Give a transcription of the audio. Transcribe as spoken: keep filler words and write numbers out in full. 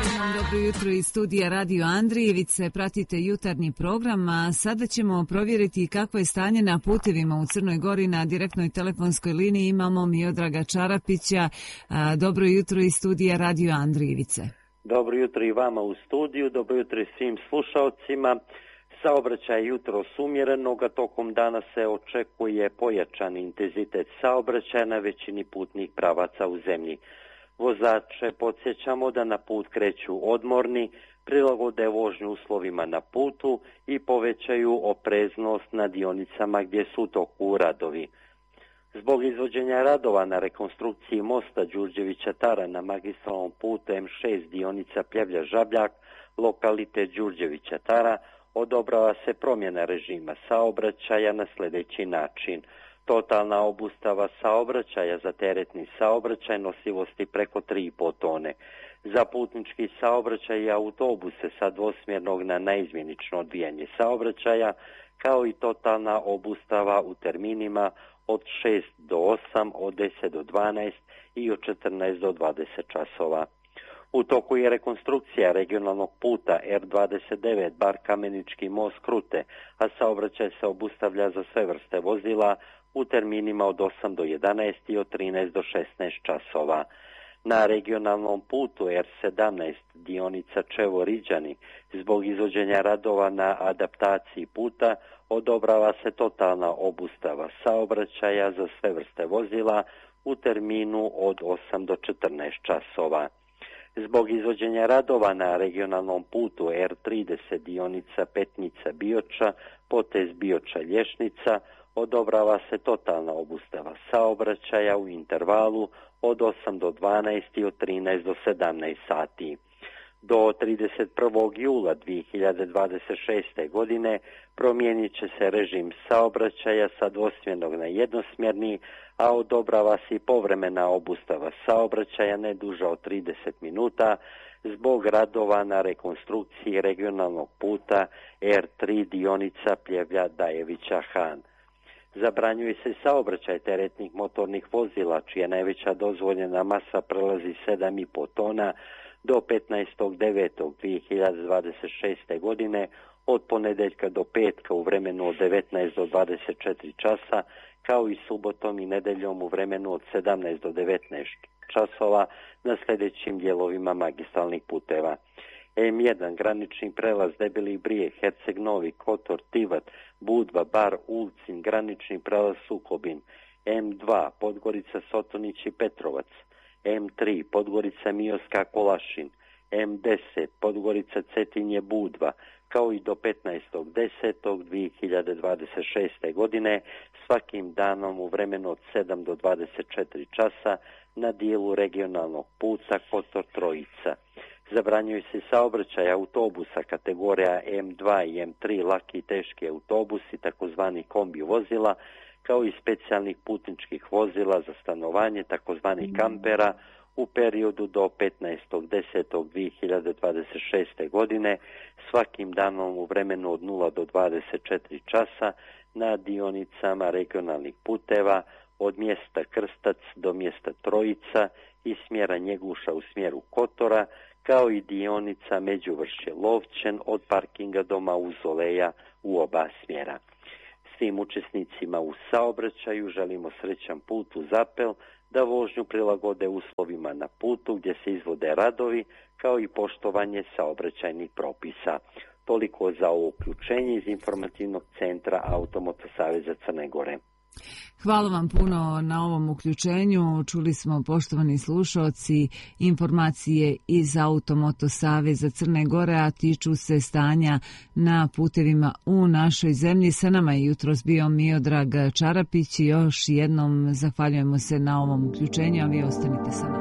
Dobro jutro iz studija Radio Andrijevice. Pratite jutarnji program, a sada ćemo provjeriti kakvo je stanje na putevima u Crnoj Gori. Na direktnoj telefonskoj liniji imamo Miodraga Čarapića. Dobro jutro iz studija Radio Andrijevice. Dobro jutro i vama u studiju, dobro jutro i svim slušalcima. Saobraćaj jutro umjerenog, a tokom dana se očekuje pojačan intenzitet saobraćaja na većini putnih pravaca u zemlji. Vozače podsjećamo da na put kreću odmorni, prilagode vožnju uslovima na putu i povećaju opreznost na dionicama gdje su u toku radovi. Zbog izvođenja radova na rekonstrukciji mosta Đurđevića Tara na magistralnom putu M šest dionica Pljevlja-Žabljak, lokalitet Đurđevića Tara, odobrava se promjena režima saobraćaja na sljedeći način. Totalna obustava saobraćaja za teretni saobraćaj nosivosti preko tri i pol tone. Za putnički saobraćaj i autobuse sa dvosmjernog na naizmjenično odvijanje saobraćaja, kao i totalna obustava u terminima od šest do osam, od deset do dvanaest i od četrnaest do dvadeset časova. U toku je rekonstrukcija regionalnog puta R dvadeset devet Bar Kamenički most Krute, a saobraćaj se obustavlja za sve vrste vozila u terminima od osam do jedanaest i od trinaest do šesnaest časova. Na regionalnom putu R sedamnaest dionica Čevo-Riđani zbog izvođenja radova na adaptaciji puta odobrava se totalna obustava saobraćaja za sve vrste vozila u terminu od osam do četrnaest časova. Zbog izvođenja radova na regionalnom putu R trideset dionica Petnica-Bioča, potez Bioča-Lješnica, odobrava se totalna obustava saobraćaja u intervalu od osam do dvanaest i od trinaest do sedamnaest sati. Do trideset prvog jula dvije hiljade dvadeset šeste. godine promijenit će se režim saobraćaja sa dvosmjernog na jednosmjerni, a odobrava se i povremena obustava saobraćaja ne duža od trideset minuta zbog radova na rekonstrukciji regionalnog puta R tri dionica Pljevlja-Dajevića-Han. Zabranjuje se saobraćaj teretnih motornih vozila čija najveća dozvoljena masa prelazi sedam i pol tona do petnaestog devetog dvije hiljade dvadeset šeste. godine od ponedjeljka do petka u vremenu od devetnaest do dvadeset četiri časa, kao i subotom i nedjeljom u vremenu od sedamnaest do devetnaest časova na sljedećim dijelovima magistralnih puteva. M jedan granični prelaz Debeli Brijeg, Herceg Novi, Kotor, Tivat, Budva, Bar, Ulcin, granični prelaz Sukobin. M dva Podgorica, Sotonić i Petrovac. M tri Podgorica, Mioska, Kolašin. M deset Podgorica, Cetinje, Budva, kao i do petnaestog desetog dvije hiljade dvadeset šeste. godine svakim danom u vremenu od sedam do dvadeset četiri časa na dijelu regionalnog puta Kotor Trojica. Zabranjuje se saobraćaj autobusa kategorija M dva i M tri laki i teški autobusi, takozvani kombi vozila, kao i specijalnih putničkih vozila za stanovanje, takozvanih kampera, u periodu do petnaestog desetog dvije hiljade dvadeset šeste. godine svakim danom u vremenu od nula do dvadeset četiri časa na dionicama regionalnih puteva od mjesta Krstac do mjesta Trojica i smjera Njeguša u smjeru Kotora, kao i dionica Međuvršje Lovćen od parkinga do Mauzoleja u oba smjera. Svim učesnicima u saobraćaju želimo srećan put uz apel da vožnju prilagode uslovima na putu gdje se izvode radovi, kao i poštovanje saobraćajnih propisa. Toliko za ovo uključenje iz informativnog centra Automoto Saveza Crne Gore. Hvala vam puno na ovom uključenju. Čuli smo, poštovani slušalci, informacije iz Automoto Saveza Crne Gore, a tiču se stanja na putevima u našoj zemlji. Sa nama je jutros bio Miodrag Čarapić i još jednom zahvaljujemo se na ovom uključenju, a vi ostanite sa nama.